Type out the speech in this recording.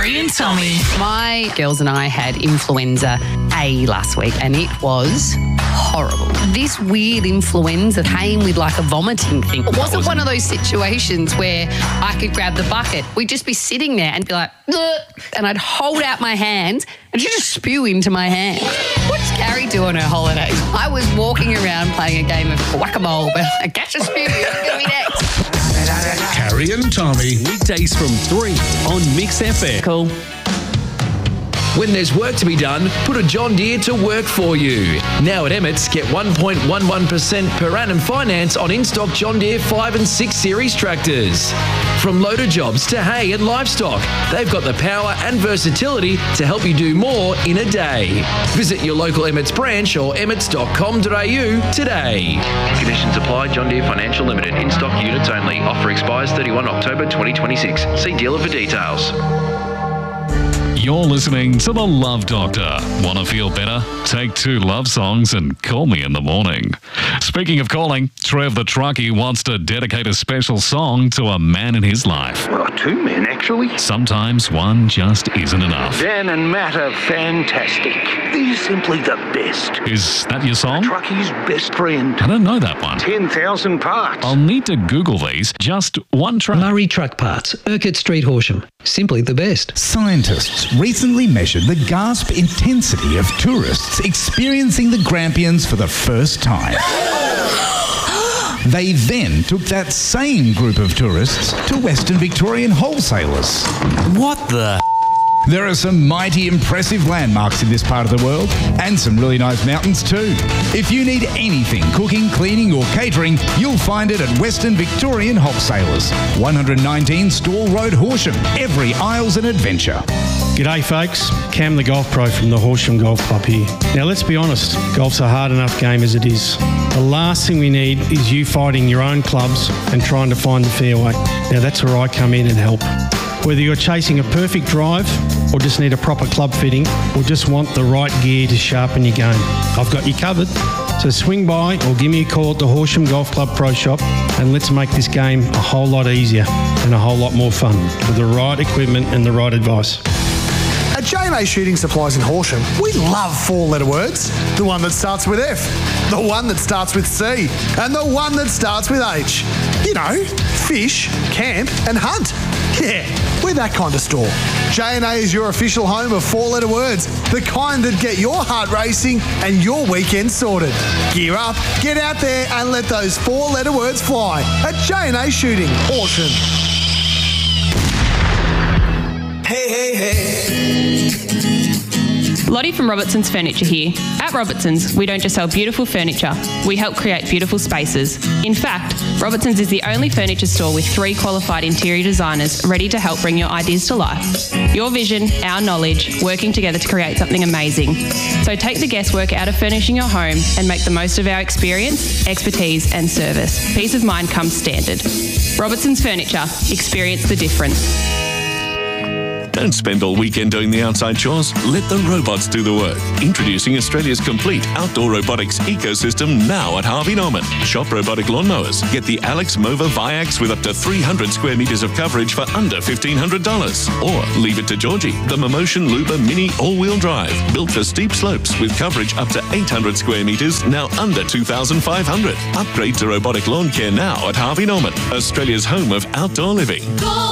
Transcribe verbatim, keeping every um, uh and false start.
Carrie and Tommy. My girls and I had influenza A last week and it was horrible. This weird influenza came with like a vomiting thing. It wasn't one of those situations where I could grab the bucket. We'd just be sitting there and be like, ugh, and I'd hold out my hands and she'd just spew into my hand. What's Carrie do on her holidays? I was walking around playing a game of whack-a-mole, but I catch a spew, it's going to be next. Carrie and Tommy. Weekdays from three on Mix F M. Cool. When there's work to be done, put a John Deere to work for you. Now at Emmett's, get one point one one percent per annum finance on in-stock John Deere five and six series tractors. From loader jobs to hay and livestock, they've got the power and versatility to help you do more in a day. Visit your local Emmett's branch or emmets dot com dot a u today. Conditions apply. John Deere Financial Limited. In-stock units only. Offer expires thirty-first of October twenty twenty-six. See dealer for details. You're listening to The Love Doctor. Want to feel better? Take two love songs and call me in the morning. Speaking of calling, Trev the Truckie wants to dedicate a special song to a man in his life. Well, two men, actually. Sometimes one just isn't enough. Dan and Matt are fantastic. They're simply the best. Is that your song? Truckie's best friend. I don't know that one. ten thousand parts. I'll need to Google these. Just one track. Murray Truck Parts, Urquhart Street, Horsham. Simply the best. Scientists recently measured the gasp intensity of tourists experiencing the Grampians for the first time. They then took that same group of tourists to Western Victorian wholesalers. What the? There are some mighty impressive landmarks in this part of the world, and some really nice mountains too. If you need anything cooking, cleaning or catering, you'll find it at Western Victorian Wholesalers, one nineteen Stall Road, Horsham. Every aisle's an adventure. G'day folks, Cam the Golf Pro from the Horsham Golf Club here. Now let's be honest, golf's a hard enough game as it is. The last thing we need is you fighting your own clubs and trying to find the fairway. Now that's where I come in and help. Whether you're chasing a perfect drive or just need a proper club fitting or just want the right gear to sharpen your game, I've got you covered. So swing by or give me a call at the Horsham Golf Club Pro Shop and let's make this game a whole lot easier and a whole lot more fun with the right equipment and the right advice. At J and A Shooting Supplies in Horsham, we love four-letter words. The one that starts with F, the one that starts with C, and the one that starts with H. You know, fish, camp, and hunt. Yeah, we're that kind of store. J and A is your official home of four-letter words, the kind that get your heart racing and your weekend sorted. Gear up, get out there, and let those four-letter words fly at J and A Shooting, Horsham. Hey, hey, hey. Lottie from Robertson's Furniture here. At Robertson's, we don't just sell beautiful furniture, we help create beautiful spaces. In fact, Robertson's is the only furniture store with three qualified interior designers ready to help bring your ideas to life. Your vision, our knowledge, working together to create something amazing. So take the guesswork out of furnishing your home and make the most of our experience, expertise and service. Peace of mind comes standard. Robertson's Furniture. Experience the difference. Don't spend all weekend doing the outside chores. Let the robots do the work. Introducing Australia's complete outdoor robotics ecosystem now at Harvey Norman. Shop robotic lawnmowers. Get the Alex Mova Viax with up to three hundred square metres of coverage for under fifteen hundred dollars. Or leave it to Georgie, the Momotion Luba Mini all-wheel drive. Built for steep slopes with coverage up to eight hundred square metres, now under two thousand five hundred. Upgrade to robotic lawn care now at Harvey Norman, Australia's home of outdoor living.